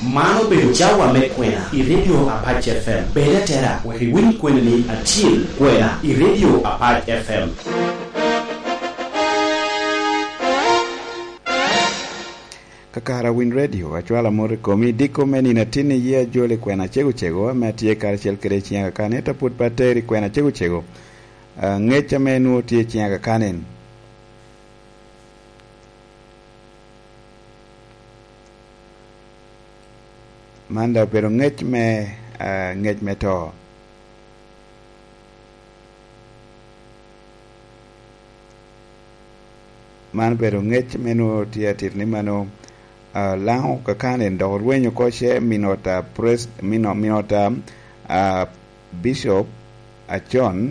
mano bedo jawa me kwena i radio Apache FM beda tera we win kwena ni achiel kwena i radio Apache FM. Kakara Win Radio achwala more komi diko meni na tini yea jole kwena chego matie karchel kere chianga kaneta put pateri kwena chego ngecha menu tie chianga kanen manda pero ngech me to man pero ngech menu tie tirni mano lao kakanen do wenyo koche minota bishop achon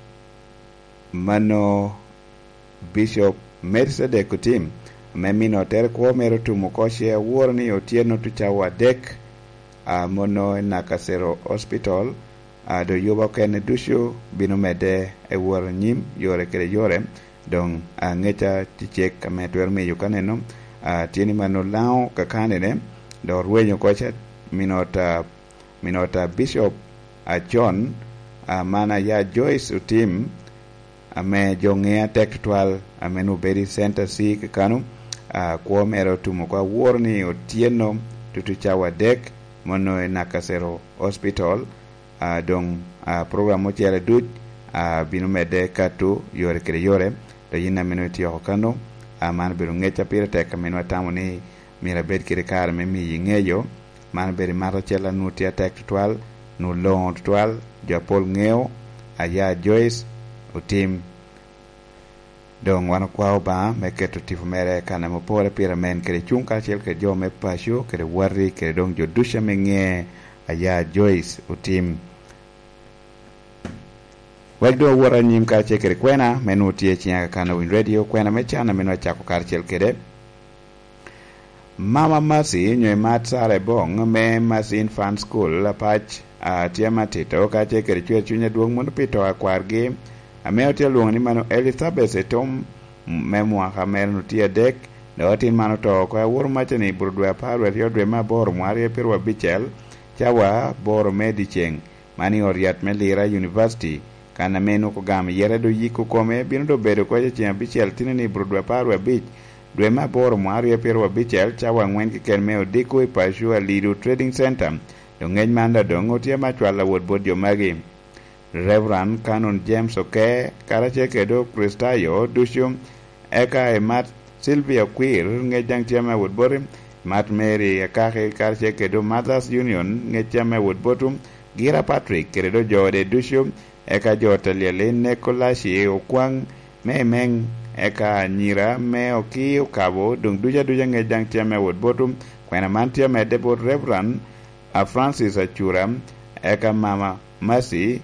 mano bishop mersede kutim me minoter ko mero tumo koche worni otieno tuchawa dek mono nakasero hospital do yoba ken dusho bino mede e wor nyim yore kere yore don ngecha tichek kametwer me yukaneno tieni mano lao kakanene do ruenyo kocha minota bishop John mana ya Joyce utim ame jongea tektual amenu beri center si kanu kwa mero tumo kwa warni otieno tutuchawa dek mono nakasero hospital don program motiere dut binu mede katu yore kere yore do yina meno tiyo kano man beru ngecha pire tek meno tamu ni mira bed kire kar me mi ngeyo man beri maro chela nutia tek twal no long twal japol ngeo aya Joyce utim don wana kwao ba meketo tifu mere kana mopore pira men kere chunka chel ke jo me pasho kere wari kere don jo dusha menge aya Joyce utim wagdo wara nyim ka chekere kwena menu tie chianga kana Win Radio kwena mechana menu chako kar chel kede Mama Mercy nyoy matsare bong me Masin Fan School Apach tiama tito ka chekere chwe chunya duong mondo pito akwargi ameo tia luong ni mano Elizabeth etom memwa kamer nutia dek do tin mano to ko wor machani burdwe parwe yodwe ma bor mwari pirwa bichel chawa bor medicheng mani oriat melira university kana menu ko gam yere do yiko kome bino do bedo ko je bichel tinini burdwe parwe bich dwe ma bor mwari pirwa bichel chawa ngwen ki ken meo diko ipashu a lido trading center do ngeny manda do ngotia machwala wod bodio magi Reverend Canon James Oke karache kedo Kristayo dushum eka emat Sylvia Queer ngejang tiama woodborim mat Mary akake karache kedo Mothers Union ngechama woodbotum Gira Patrick kedo jode dushum eka jotaliele Nekolashi okwang memeng eka nyira me oki ukabo dung duja ngejang tiama woodbotum kwena mantia medebo Reverend Francis Achura eka Mama Mercy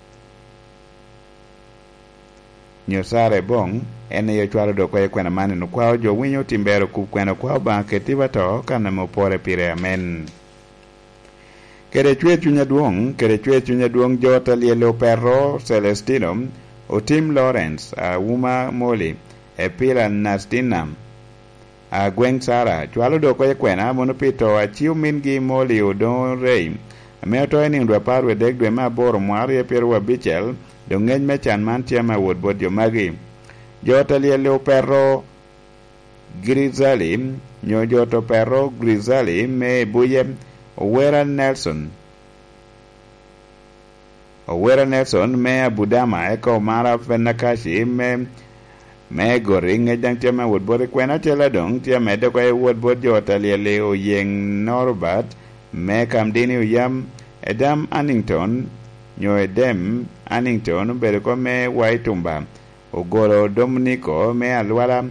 Nyosare bong ene yo chwaro do kwa kwena mane no kwao jo winyo timbero ku kwena kwao ba ketiva to kana mopore pire amen kere chwe chunya duong jota lielo perro Celestino otim Lawrence Wuma Moli Pila Nastina Gwen Sara chwalo do kwa kwena mono pito achiu mingi Moli odon rei ameo to eni ndwa parwe dek dwe ma boro mwari pirwa bichel do ngeny mechan man tiama wod bodio magi jota lielo perro Grizzly nyo joto perro Grizzly me buye Owera Nelson me abudama eko mara fenakashi me gori ngejang tiama wod bodi kwena chela dong tiama de kwa wod bod jota lielo yeng Norbert me kamdini uyam Edam Annington nyo Edem Annington bere ko me Waitumba ogoro Dominico me alwala